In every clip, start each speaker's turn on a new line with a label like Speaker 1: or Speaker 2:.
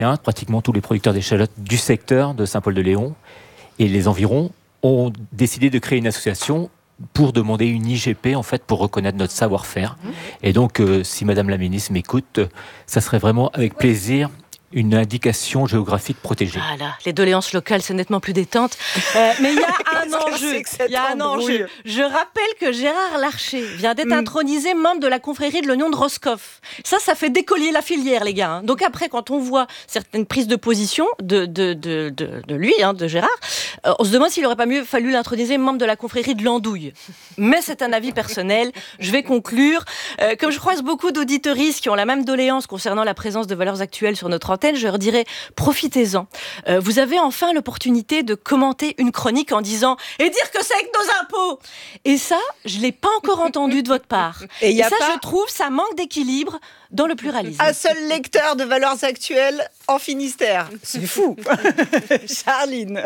Speaker 1: pratiquement tous les producteurs d'échalotes du secteur de Saint-Paul-de-Léon et les environs ont décidé de créer une association pour demander une IGP, en fait, pour reconnaître notre savoir-faire. Et donc, si Madame la Ministre m'écoute, ça serait vraiment avec plaisir une indication géographique protégée.
Speaker 2: Voilà, les doléances locales, c'est nettement plus détente. Mais il y a un enjeu. Il y a un enjeu. Je rappelle que Gérard Larcher vient d'être intronisé membre de la confrérie de l'oignon de Roscoff. Ça fait décollier la filière, les gars. Donc après, quand on voit certaines prises de position de lui, de Gérard, on se demande s'il n'aurait pas mieux fallu l'introniser membre de la confrérie de l'Andouille. Mais c'est un avis personnel. Je vais conclure. Comme je croise beaucoup d'auditeuristes qui ont la même doléance concernant la présence de valeurs actuelles sur notre antenne, je leur dirais, profitez-en. Vous avez enfin l'opportunité de commenter une chronique en disant « Et dire que c'est avec nos impôts !» Et ça, je ne l'ai pas encore entendu de votre part. Et ça, je trouve, ça manque d'équilibre dans le pluralisme.
Speaker 3: Un seul lecteur de valeurs actuelles en Finistère. C'est fou. Charline.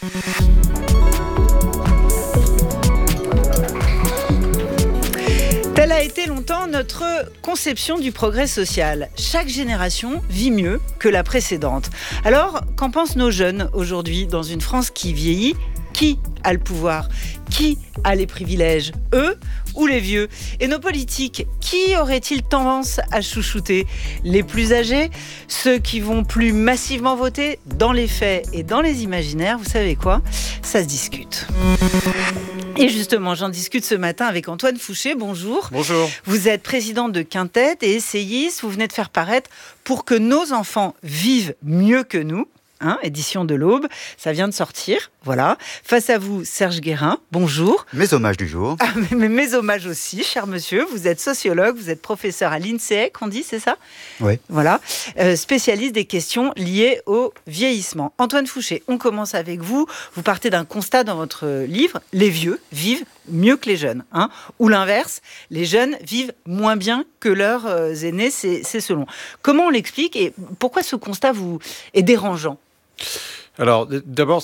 Speaker 3: Telle a été longtemps notre conception du progrès social. Chaque génération vit mieux que la précédente. Alors, qu'en pensent nos jeunes aujourd'hui dans une France qui vieillit ? Qui a le pouvoir ? Qui a les privilèges ? Eux ou les vieux ? Et nos politiques, qui auraient-ils tendance à chouchouter ? Les plus âgés ? Ceux qui vont plus massivement voter ? Dans les faits et dans les imaginaires, vous savez quoi ? Ça se discute. Et justement, j'en discute ce matin avec Antoine Fouché. Bonjour.
Speaker 4: Bonjour.
Speaker 3: Vous êtes président de Quintet et essayiste. Vous venez de faire paraître « Pour que nos enfants vivent mieux que nous ». Édition de l'Aube, ça vient de sortir, voilà. Face à vous, Serge Guérin, bonjour.
Speaker 5: Mes hommages du jour.
Speaker 3: Mais mes hommages aussi, cher monsieur. Vous êtes sociologue, vous êtes professeur à l'INSEE, qu'on dit, c'est ça ?
Speaker 5: Oui.
Speaker 3: Voilà, spécialiste des questions liées au vieillissement. Antoine Fouché, on commence avec vous. Vous partez d'un constat dans votre livre, les vieux vivent mieux que les jeunes, ou l'inverse, les jeunes vivent moins bien que leurs aînés, c'est selon. Comment on l'explique et pourquoi ce constat est dérangeant ?
Speaker 4: Alors, d'abord,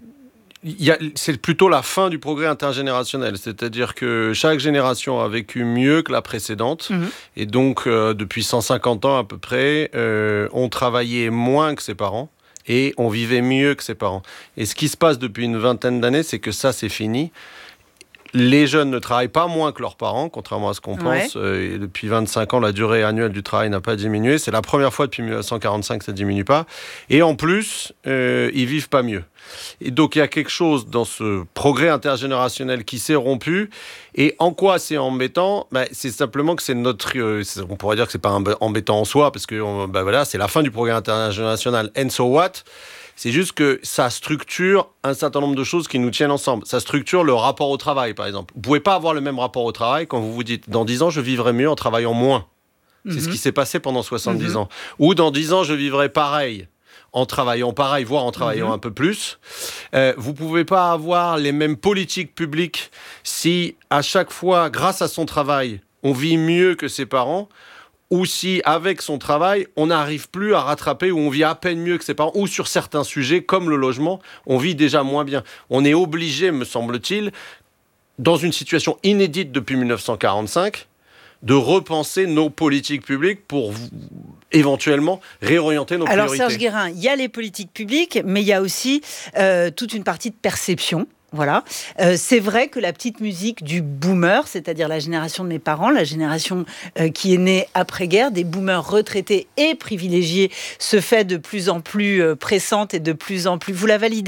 Speaker 4: c'est plutôt la fin du progrès intergénérationnel. C'est-à-dire que chaque génération a vécu mieux que la précédente. Et donc, depuis 150 ans à peu près, on travaillait moins que ses parents et on vivait mieux que ses parents. Et ce qui se passe depuis une vingtaine d'années, c'est que ça, c'est fini. Les jeunes ne travaillent pas moins que leurs parents, contrairement à ce qu'on pense. Et depuis 25 ans, la durée annuelle du travail n'a pas diminué. C'est la première fois depuis 1945 que ça ne diminue pas. Et en plus, ils vivent pas mieux. Et donc, il y a quelque chose dans ce progrès intergénérationnel qui s'est rompu. Et en quoi c'est embêtant ? C'est simplement que c'est notre... on pourrait dire que c'est pas embêtant en soi, parce que voilà, c'est la fin du progrès intergénérationnel. And so what ? C'est juste que ça structure un certain nombre de choses qui nous tiennent ensemble. Ça structure le rapport au travail, par exemple. Vous ne pouvez pas avoir le même rapport au travail quand vous vous dites « dans 10 ans, je vivrai mieux en travaillant moins ». C'est ce qui s'est passé pendant 70 ans. Ou dans 10 ans, je vivrai pareil, en travaillant pareil, voire en travaillant un peu plus. Vous ne pouvez pas avoir les mêmes politiques publiques si, à chaque fois, grâce à son travail, on vit mieux que ses parents, ou si, avec son travail, on n'arrive plus à rattraper, ou on vit à peine mieux que ses parents, ou sur certains sujets, comme le logement, on vit déjà moins bien. On est obligé, me semble-t-il, dans une situation inédite depuis 1945, de repenser nos politiques publiques pour éventuellement réorienter nos priorités.
Speaker 3: Alors Serge Guérin, il y a les politiques publiques, mais il y a aussi toute une partie de perception. Voilà. C'est vrai que la petite musique du boomer, c'est-à-dire la génération de mes parents, la génération qui est née après-guerre, des boomers retraités et privilégiés, se fait de plus en plus pressante et de plus en plus... Vous la validez ?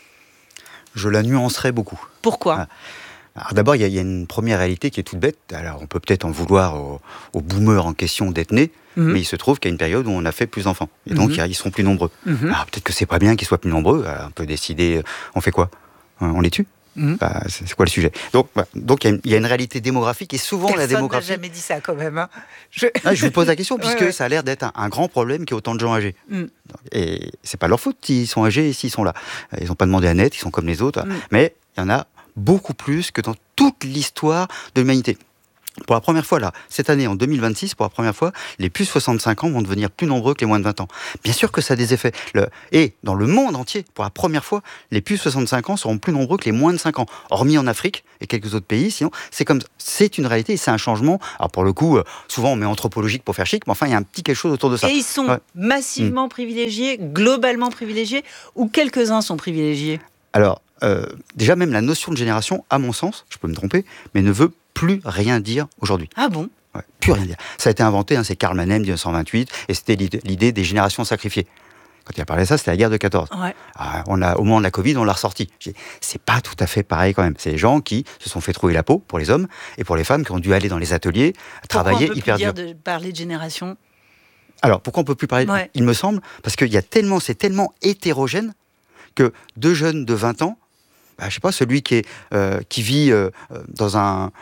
Speaker 5: Je la nuancerai beaucoup.
Speaker 3: Pourquoi ?
Speaker 5: Alors d'abord, il y a une première réalité qui est toute bête. Alors on peut peut-être en vouloir aux boomers en question d'être nés, mais il se trouve qu'il y a une période où on a fait plus d'enfants. Et donc ils seront plus nombreux. Alors peut-être que c'est pas bien qu'ils soient plus nombreux. Alors, on peut décider, on fait quoi ? On les tue ? C'est quoi le sujet ? Donc il y a une réalité démographique et souvent la démographie...
Speaker 3: Personne n'a jamais dit ça quand même.
Speaker 5: Je vous pose la question puisque ça a l'air d'être un grand problème qu'il y ait autant de gens âgés. Et c'est pas leur faute s'ils sont âgés et s'ils sont là. Ils n'ont pas demandé à naître, ils sont comme les autres. Mais il y en a beaucoup plus que dans toute l'histoire de l'humanité. Pour la première fois, là, cette année, en 2026, pour la première fois, les plus 65 ans vont devenir plus nombreux que les moins de 20 ans. Bien sûr que ça a des effets. Et dans le monde entier, pour la première fois, les plus 65 ans seront plus nombreux que les moins de 5 ans. Hormis en Afrique et quelques autres pays, sinon, c'est une réalité et c'est un changement. Alors pour le coup, souvent on met anthropologique pour faire chic, mais enfin, il y a un petit quelque chose autour de ça.
Speaker 3: Et ils sont massivement privilégiés, globalement privilégiés, ou quelques-uns sont privilégiés?
Speaker 5: Alors, déjà, même la notion de génération, à mon sens, je peux me tromper, mais ne veut plus rien dire aujourd'hui.
Speaker 3: Ah bon?
Speaker 5: Ouais, plus rien dire. Ça a été inventé, c'est Karl Mannem, 1928, et c'était l'idée des générations sacrifiées. Quand il a parlé de ça, c'était la guerre de 14.
Speaker 3: Ouais.
Speaker 5: Au moment de la Covid, on l'a ressorti. C'est pas tout à fait pareil quand même. C'est les gens qui se sont fait trouver la peau, pour les hommes, et pour les femmes qui ont dû aller dans les ateliers, travailler hyper dur.
Speaker 3: Pourquoi on peut plus dire de parler de génération?
Speaker 5: Alors, pourquoi on peut plus parler Il me semble, parce que c'est tellement hétérogène que deux jeunes de 20 ans, je sais pas, celui qui vit dans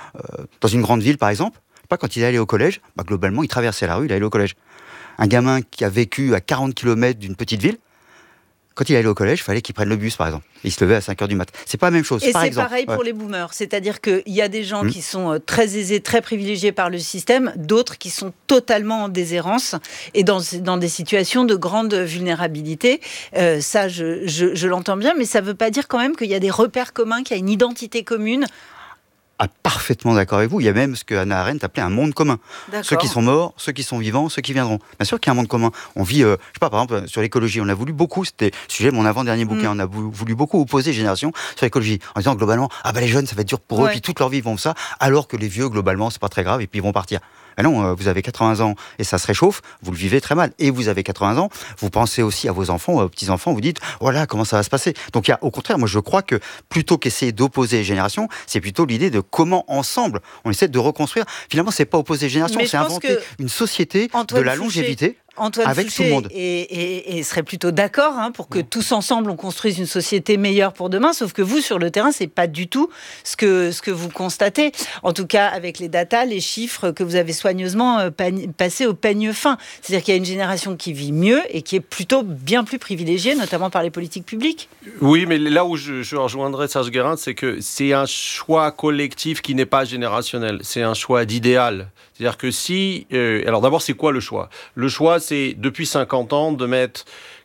Speaker 5: une grande ville, par exemple, quand il est allé au collège, globalement, il traversait la rue, il est allé au collège. Un gamin qui a vécu à 40 km d'une petite ville, quand il est allé au collège, il fallait qu'il prenne le bus, par exemple. Il se levait à 5h du mat. C'est pas la même chose,
Speaker 3: Et
Speaker 5: par
Speaker 3: c'est
Speaker 5: exemple.
Speaker 3: pareil pour les boomers. C'est-à-dire qu'il y a des gens qui sont très aisés, très privilégiés par le système, d'autres qui sont totalement en déshérence et dans des situations de grande vulnérabilité. Ça, je l'entends bien, mais ça ne veut pas dire quand même qu'il y a des repères communs, qu'il y a une identité commune.
Speaker 5: Parfaitement d'accord avec vous. Il y a même ce que Hannah Arendt appelait un monde commun.
Speaker 3: D'accord.
Speaker 5: Ceux qui sont morts, ceux qui sont vivants, ceux qui viendront. Bien sûr qu'il y a un monde commun. On vit, je sais pas, par exemple, sur l'écologie, on a voulu beaucoup, c'était le sujet de mon avant-dernier bouquin, on a voulu beaucoup opposer les générations sur l'écologie, en disant globalement, les jeunes, ça va être dur pour eux, puis toute leur vie, ils vont ça, alors que les vieux, globalement, c'est pas très grave, et puis ils vont partir. Mais non, vous avez 80 ans et ça se réchauffe, vous le vivez très mal. Et vous avez 80 ans, vous pensez aussi à vos enfants, aux petits-enfants, vous dites, voilà, comment ça va se passer. Donc au contraire, moi je crois que plutôt qu'essayer d'opposer les générations, c'est plutôt l'idée de comment ensemble on essaie de reconstruire. Finalement, c'est pas opposer les générations, c'est inventer une société de la longévité.
Speaker 3: Antoine
Speaker 5: avec
Speaker 3: Fouché
Speaker 5: tout le monde.
Speaker 3: Et serait plutôt d'accord pour que tous ensemble on construise une société meilleure pour demain, sauf que vous sur le terrain c'est pas du tout ce que vous constatez, en tout cas avec les datas, les chiffres que vous avez soigneusement passés au peigne fin. C'est-à-dire qu'il y a une génération qui vit mieux et qui est plutôt bien plus privilégiée, notamment par les politiques publiques.
Speaker 4: Oui, mais là où je rejoindrai Serge Guérin, c'est que c'est un choix collectif qui n'est pas générationnel, c'est un choix d'idéal. C'est-à-dire que alors d'abord, c'est quoi le choix ? Le choix, c'est depuis 50 ans de mettre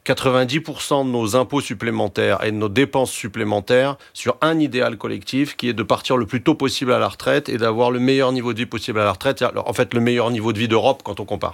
Speaker 4: 90% de nos impôts supplémentaires et de nos dépenses supplémentaires sur un idéal collectif qui est de partir le plus tôt possible à la retraite et d'avoir le meilleur niveau de vie possible à la retraite. En fait, le meilleur niveau de vie d'Europe quand on compare.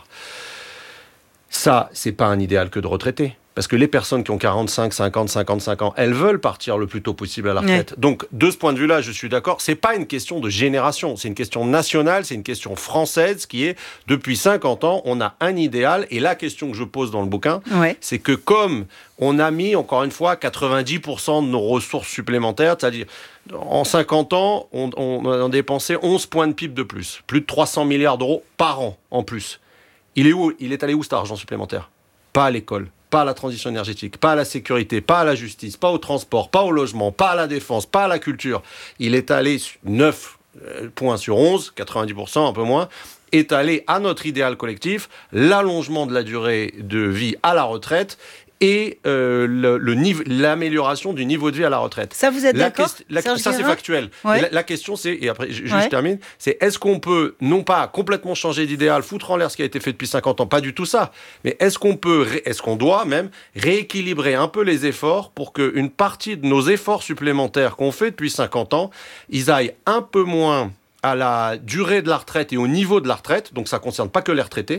Speaker 4: Ça, c'est pas un idéal que de retraiter. Parce que les personnes qui ont 45, 50, 55 ans, elles veulent partir le plus tôt possible à la retraite. Ouais. Donc, de ce point de vue-là, je suis d'accord. C'est pas une question de génération. C'est une question nationale. C'est une question française qui est, depuis 50 ans, on a un idéal. Et la question que je pose dans le bouquin, c'est que comme on a mis, encore une fois, 90% de nos ressources supplémentaires, c'est-à-dire, en 50 ans, on a dépensé 11 points de PIB de plus. Plus de 300 milliards d'euros par an, en plus. Il est allé où cet argent supplémentaire ? Pas à l'école, pas à la transition énergétique, pas à la sécurité, pas à la justice, pas au transport, pas au logement, pas à la défense, pas à la culture. Il est allé 9 points sur 11, 90%, un peu moins, est allé à notre idéal collectif, l'allongement de la durée de vie à la retraite et l'amélioration du niveau de vie à la retraite.
Speaker 3: Ça, vous êtes d'accord ?
Speaker 4: Ça, c'est factuel.
Speaker 3: Ouais.
Speaker 4: La question, c'est, et après, je termine, c'est est-ce qu'on peut, non pas complètement changer d'idéal, foutre en l'air ce qui a été fait depuis 50 ans, pas du tout ça, mais est-ce qu'on doit même rééquilibrer un peu les efforts pour qu'une partie de nos efforts supplémentaires qu'on fait depuis 50 ans, ils aillent un peu moins à la durée de la retraite et au niveau de la retraite, donc ça ne concerne pas que les retraités,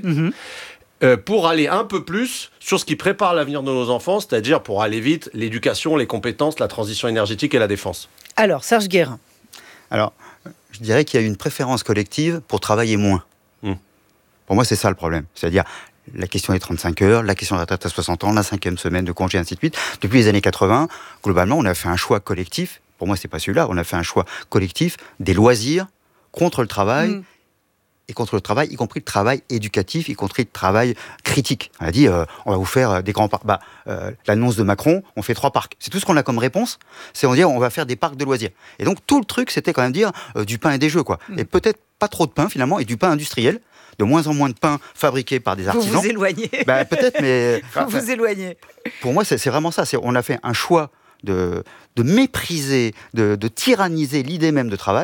Speaker 4: pour aller un peu plus sur ce qui prépare l'avenir de nos enfants, c'est-à-dire pour aller vite, l'éducation, les compétences, la transition énergétique et la défense.
Speaker 3: Alors, Serge Guérin.
Speaker 5: Alors, je dirais qu'il y a une préférence collective pour travailler moins. Pour moi, c'est ça le problème. C'est-à-dire, la question des 35 heures, la question de la retraite à 60 ans, la 5e semaine de congé, ainsi de suite. Depuis les années 80, globalement, on a fait un choix collectif. Pour moi, c'est pas celui-là. On a fait un choix collectif des loisirs contre le travail. Et contre le travail, y compris le travail éducatif, y compris le travail critique. On a dit, on va vous faire des grands parcs. L'annonce de Macron, on fait 3 parcs. C'est tout ce qu'on a comme réponse. C'est on dit, on va faire des parcs de loisirs. Et donc, tout le truc, c'était quand même dire du pain et des jeux, quoi. Et peut-être pas trop de pain, finalement, et du pain industriel. De moins en moins de pain fabriqué par des artisans.
Speaker 3: Vous vous éloignez.
Speaker 5: Peut-être, mais...
Speaker 3: vous éloignez.
Speaker 5: Pour moi, c'est vraiment ça. On a fait un choix de mépriser, de tyranniser l'idée même de travail.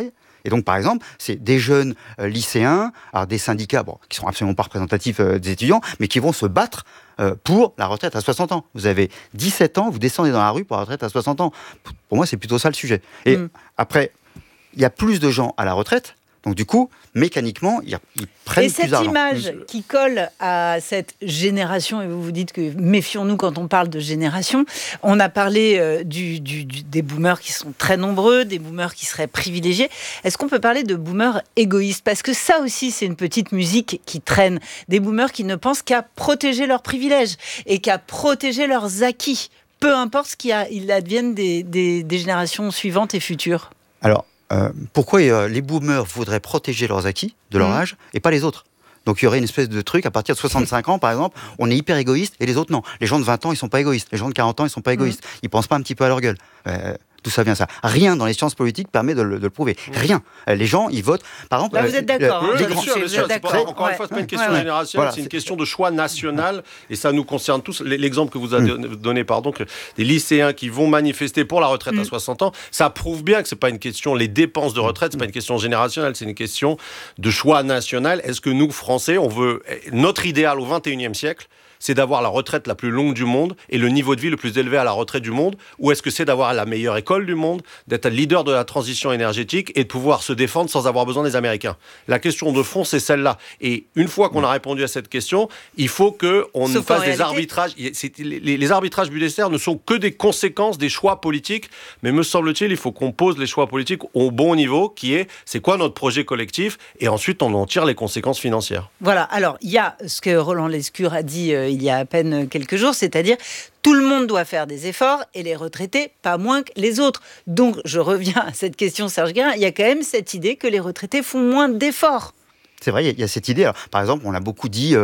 Speaker 5: Et donc, par exemple, c'est des jeunes lycéens, alors des syndicats qui sont absolument pas représentatifs des étudiants, mais qui vont se battre pour la retraite à 60 ans. Vous avez 17 ans, vous descendez dans la rue pour la retraite à 60 ans. Pour moi, c'est plutôt ça le sujet. Et après, il y a plus de gens à la retraite, donc du coup, mécaniquement, ils prennent plus d'argent.
Speaker 3: Et cette image qui colle à cette génération, et vous vous dites que méfions-nous quand on parle de génération, on a parlé des boomers qui sont très nombreux, des boomers qui seraient privilégiés. Est-ce qu'on peut parler de boomers égoïstes ? Parce que ça aussi, c'est une petite musique qui traîne. Des boomers qui ne pensent qu'à protéger leurs privilèges et qu'à protéger leurs acquis, peu importe ce qu'il advienne des générations suivantes et futures.
Speaker 5: Alors, pourquoi les boomers voudraient protéger leurs acquis de leur âge et pas les autres ? Donc il y aurait une espèce de truc, à partir de 65 ans par exemple, on est hyper égoïste et les autres non. Les gens de 20 ans, ils sont pas égoïstes. Les gens de 40 ans, ils sont pas égoïstes. Ils pensent pas un petit peu à leur gueule. D'où ça vient ça ? Rien dans les sciences politiques permet de le prouver. Rien. Les gens, ils votent. Par exemple,
Speaker 3: là, vous êtes d'accord.
Speaker 4: Oui, bien sûr. Encore une fois, c'est pas une question générationnelle, c'est une question de choix national et ça nous concerne tous. L'exemple que vous avez donné, que des lycéens qui vont manifester pour la retraite à 60 ans, ça prouve bien que c'est pas une question, les dépenses de retraite, c'est pas une question générationnelle, c'est une question de choix national. Est-ce que nous, Français, on veut notre idéal au XXIe siècle, c'est d'avoir la retraite la plus longue du monde et le niveau de vie le plus élevé à la retraite du monde, ou est-ce que c'est d'avoir la meilleure école du monde, d'être leader de la transition énergétique et de pouvoir se défendre sans avoir besoin des Américains ? La question de fond, c'est celle-là. Et une fois qu'on a répondu à cette question, il faut qu'on fasse des arbitrages. Les arbitrages budgétaires ne sont que des conséquences des choix politiques, mais me semble-t-il, il faut qu'on pose les choix politiques au bon niveau, qui est, c'est quoi notre projet collectif, et ensuite on en tire les conséquences financières.
Speaker 3: Voilà, alors il y a ce que Roland Lescure a dit il y a à peine quelques jours, c'est-à-dire tout le monde doit faire des efforts et les retraités pas moins que les autres. Donc je reviens à cette question, Serge Guérin, il y a quand même cette idée que les retraités font moins d'efforts.
Speaker 5: C'est vrai, il y a cette idée. Alors, par exemple, on a beaucoup dit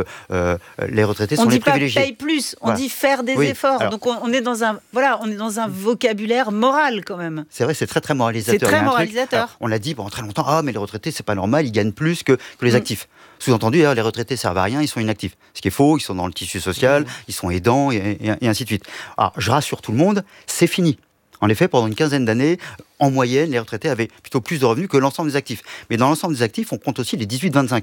Speaker 5: les retraités sont les privilégiés.
Speaker 3: On dit pas paye plus, on dit faire des efforts. Alors, donc on est dans un vocabulaire moral quand même.
Speaker 5: C'est vrai, c'est très très moralisateur.
Speaker 3: C'est très moralisateur.
Speaker 5: Alors, on l'a dit pendant très longtemps. Mais les retraités, c'est pas normal, ils gagnent plus que les actifs. Sous-entendu, les retraités servent à rien, ils sont inactifs. Ce qui est faux, ils sont dans le tissu social, ils sont aidants et ainsi de suite. Alors, je rassure tout le monde, c'est fini. En effet, pendant une quinzaine d'années, en moyenne, les retraités avaient plutôt plus de revenus que l'ensemble des actifs. Mais dans l'ensemble des actifs, on compte aussi les 18-25.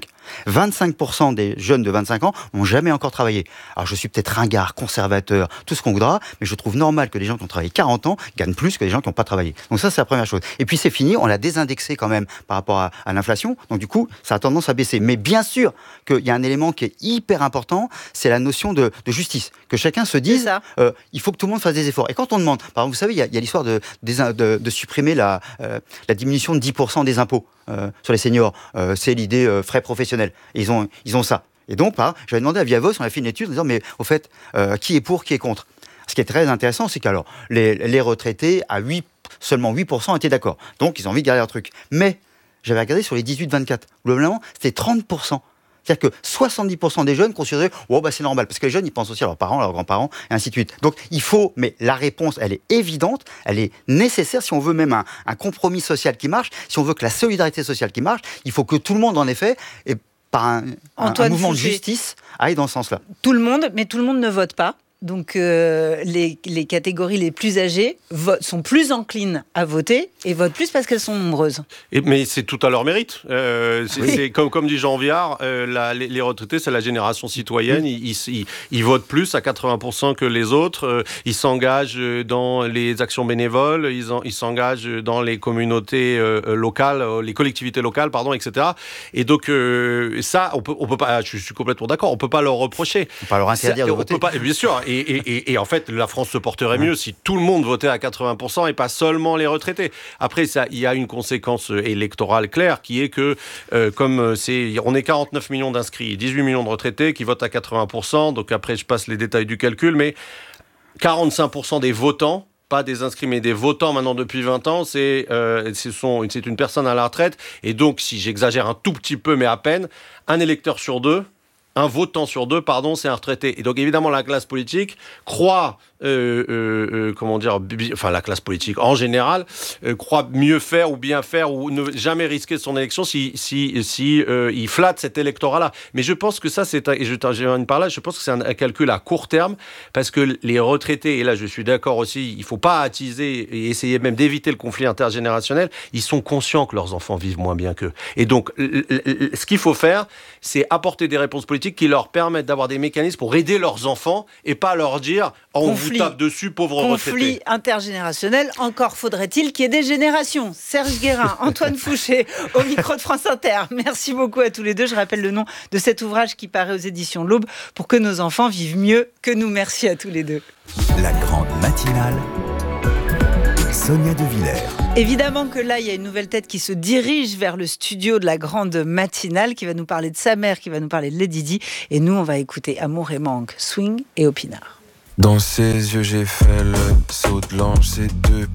Speaker 5: 25% des jeunes de 25 ans n'ont jamais encore travaillé. Alors je suis peut-être ringard, conservateur, tout ce qu'on voudra, mais je trouve normal que les gens qui ont travaillé 40 ans gagnent plus que les gens qui n'ont pas travaillé. Donc ça, c'est la première chose. Et puis c'est fini, on l'a désindexé quand même par rapport à l'inflation. Donc du coup, ça a tendance à baisser. Mais bien sûr qu'il y a un élément qui est hyper important, c'est la notion de justice. Que chacun se dise, il faut que tout le monde fasse des efforts. Et quand on demande, par exemple, vous savez, il y a l'histoire de supprimer la diminution de 10% des impôts sur les seniors. C'est l'idée frais professionnels. Et ils ont ça. Et donc, j'avais demandé à Viavos, on a fait une étude en disant, mais au fait, qui est pour, qui est contre ? Ce qui est très intéressant, c'est qu'alors, les retraités, seulement 8% étaient d'accord. Donc, ils ont envie de garder leur truc. Mais, j'avais regardé sur les 18-24. Globalement, c'était 30%. C'est-à-dire que 70% des jeunes considéraient c'est normal, parce que les jeunes, ils pensent aussi à leurs parents, à leurs grands-parents, et ainsi de suite. Donc, il faut, mais la réponse, elle est évidente, elle est nécessaire, si on veut même un compromis social qui marche, si on veut que la solidarité sociale qui marche, il faut que tout le monde, en effet, et par un mouvement de justice, aille dans ce sens-là.
Speaker 3: Tout le monde, mais tout le monde ne vote pas. Donc les catégories les plus âgées sont plus enclines à voter et votent plus parce qu'elles sont nombreuses.
Speaker 4: Mais c'est tout à leur mérite. C'est comme dit Jean Viard, les retraités, c'est la génération citoyenne. Ils votent plus à 80% que les autres. Ils s'engagent dans les actions bénévoles. Ils s'engagent dans les communautés locales, les collectivités locales, etc. Et donc ça, on peut pas. Je suis complètement d'accord. On peut pas leur reprocher.
Speaker 5: On peut pas leur interdire de voter.
Speaker 4: Bien sûr. Et en fait, la France se porterait mieux si tout le monde votait à 80% et pas seulement les retraités. Après, il y a une conséquence électorale claire qui est que, on est 49 millions d'inscrits, 18 millions de retraités qui votent à 80%. Donc après, je passe les détails du calcul, mais 45% des votants, pas des inscrits, mais des votants maintenant depuis 20 ans, c'est une personne à la retraite. Et donc, si j'exagère un tout petit peu, mais à peine, un électeur sur deux un votant sur 2, c'est un retraité. Et donc évidemment la classe politique croit, la classe politique en général croit mieux faire ou bien faire ou ne jamais risquer son élection si il flatte cet électorat-là. Mais je pense que ça je pense que c'est un calcul à court terme, parce que les retraités, et là je suis d'accord aussi, il ne faut pas attiser et essayer même d'éviter le conflit intergénérationnel. Ils sont conscients que leurs enfants vivent moins bien qu'eux. Et donc ce qu'il faut faire, c'est apporter des réponses politiques qui leur permettent d'avoir des mécanismes pour aider leurs enfants et pas leur dire on vous tape dessus, pauvre retraité.
Speaker 3: Conflit intergénérationnel, encore faudrait-il qu'il y ait des générations. Serge Guérin, Antoine Fouché, au micro de France Inter. Merci beaucoup à tous les deux. Je rappelle le nom de cet ouvrage qui paraît aux éditions L'Aube, Pour que nos enfants vivent mieux que nous. Merci à tous les deux.
Speaker 6: La grande matinale, Sonia De Villers.
Speaker 3: Évidemment que là, il y a une nouvelle tête qui se dirige vers le studio de la grande matinale, qui va nous parler de sa mère, qui va nous parler de Lady Di. Et nous, on va écouter Amour et manque, Swing et Opinard.
Speaker 7: Dans ses yeux, j'ai fait le saut de l'ange, ses 2